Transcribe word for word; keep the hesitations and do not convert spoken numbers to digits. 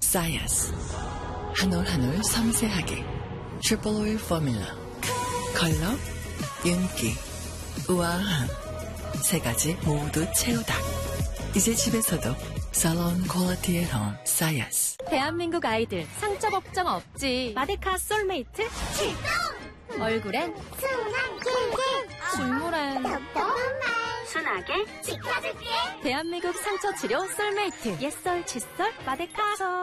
사이아스. 한 올 한 올 섬세하게. 트리플 오일 포뮬러. 컬러, 윤기, 우아함. 세 가지 모두 채우다. 이제 집에서도 살론 퀄리티 앳 홈 사이아스. 대한민국 아이들 상처 걱정 없지. 마데카 솔메이트 출동! 얼굴엔 순한 꿀꿀 실물엔 답답한 말 순하게 지켜줄게. 대한민국 상처 치료 솔메이트. 옛설, 칫솔, 마데카.